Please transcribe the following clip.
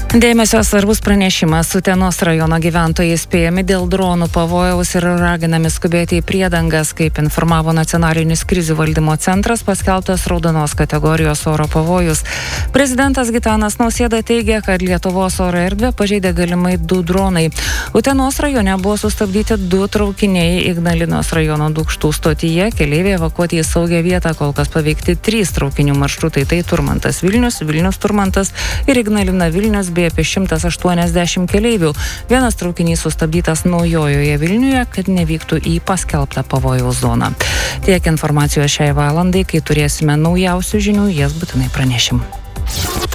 Dėmesio svarbus pranešimas. Utenos rajono gyventojai įspėjami dėl dronų pavojaus ir raginami skubėti į priedangas. Kaip informavo Nacionalinis krizių valdymo centras, paskelbtas raudonos kategorijos oro pavojus. Prezidentas Gitanas Nausėda teigia, kad Lietuvos oro erdvę pažeidė galimai 2 dronai. Utenos rajone buvo sustabdyti 2 traukiniai. Ignalinos rajono Dūkštų stotyje keleiviai evakuoti į saugią vietą, kol kas paveikti 3 traukinių maršrutai. Tai Turmantas Vilnius, Vilnius Turmantas ir Ignalina Vilnius bei apie 180 keleivių. Vienas traukinys sustabdytas Naujojoje Vilniuje, kad nevyktų į paskelbtą pavojaus zoną. Tiek informacijos šiai valandai, kai turėsime naujausių žinių, jas būtinai pranešim.